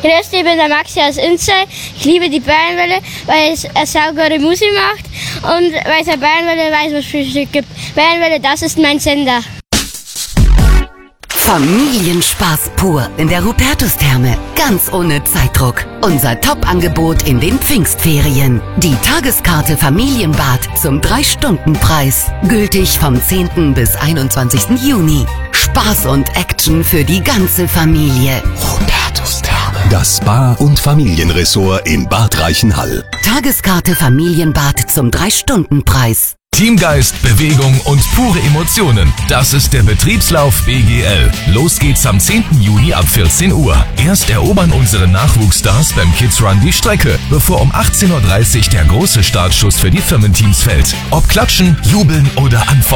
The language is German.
Grüß dich, ich bin der Maxi aus Inzey. Ich liebe die Bayernwelle, weil es eine saugute Musik macht und weil es eine Bayernwelle weiß, was es für Stück gibt. Bayernwelle, das ist mein Sender. Familienspaß pur in der Hubertus-Therme, ganz ohne Zeitdruck. Unser Top-Angebot in den Pfingstferien. Die Tageskarte Familienbad zum 3-Stunden-Preis. Gültig vom 10. bis 21. Juni. Spaß und Action für die ganze Familie. Hubertus-Therme. Das Spa- und Familienressort in Bad Reichenhall. Tageskarte Familienbad zum 3-Stunden-Preis. Teamgeist, Bewegung und pure Emotionen. Das ist der Betriebslauf BGL. Los geht's am 10. Juni ab 14 Uhr. Erst erobern unsere Nachwuchsstars beim Kids Run die Strecke, bevor um 18:30 Uhr der große Startschuss für die Firmenteams fällt. Ob klatschen, jubeln oder anfeuern.